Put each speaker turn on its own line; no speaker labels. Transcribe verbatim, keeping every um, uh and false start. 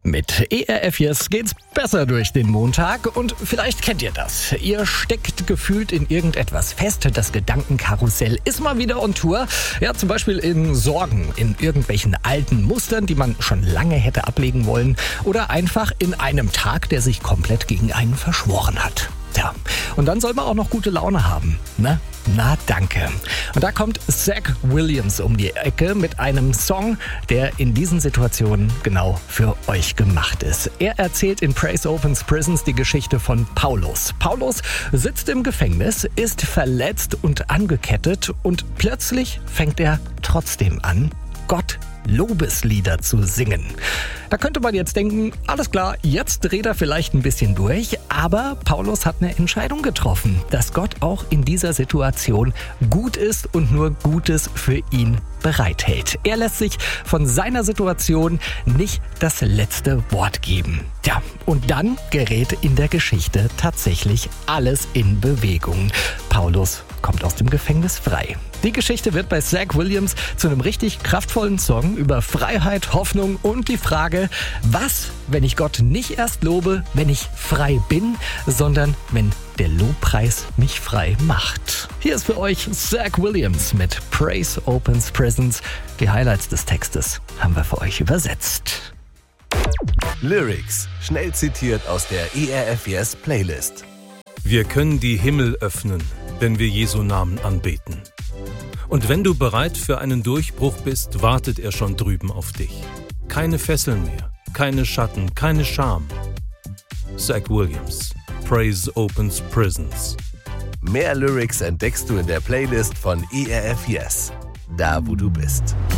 Mit E R F Yes geht's besser durch den Montag und vielleicht kennt ihr das. Ihr steckt gefühlt in irgendetwas fest, das Gedankenkarussell ist mal wieder on Tour. Ja, zum Beispiel in Sorgen, in irgendwelchen alten Mustern, die man schon lange hätte ablegen wollen oder einfach in einem Tag, der sich komplett gegen einen verschworen hat. Tja, und dann soll man auch noch gute Laune haben, ne? Na danke. Und da kommt Zach Williams um die Ecke mit einem Song, der in diesen Situationen genau für euch gemacht ist. Er erzählt in Praise Opens Prisons die Geschichte von Paulus. Paulus sitzt im Gefängnis, ist verletzt und angekettet und plötzlich fängt er trotzdem an, Gott Lobeslieder zu singen. Da könnte man jetzt denken, alles klar, jetzt dreht er vielleicht ein bisschen durch, aber Paulus hat eine Entscheidung getroffen, dass Gott auch in dieser Situation gut ist und nur Gutes für ihn bereithält. Er lässt sich von seiner Situation nicht das letzte Wort geben. Ja, und dann gerät in der Geschichte tatsächlich alles in Bewegung. Paulus kommt aus dem Gefängnis frei. Die Geschichte wird bei Zach Williams zu einem richtig kraftvollen Song über Freiheit, Hoffnung und die Frage, was, wenn ich Gott nicht erst lobe, wenn ich frei bin, sondern wenn der Lobpreis mich frei macht. Hier ist für euch Zach Williams mit Praise Opens Prisons. Die Highlights des Textes haben wir für euch übersetzt.
Lyrics, schnell zitiert aus der E R F Yes Playlist.
Wir können die Himmel öffnen, wenn wir Jesu Namen anbeten. Und wenn du bereit für einen Durchbruch bist, wartet er schon drüben auf dich. Keine Fesseln mehr, keine Schatten, keine Scham. Zach Williams, Praise Opens Prisons.
Mehr Lyrics entdeckst du in der Playlist von E R F Yes, da wo du bist.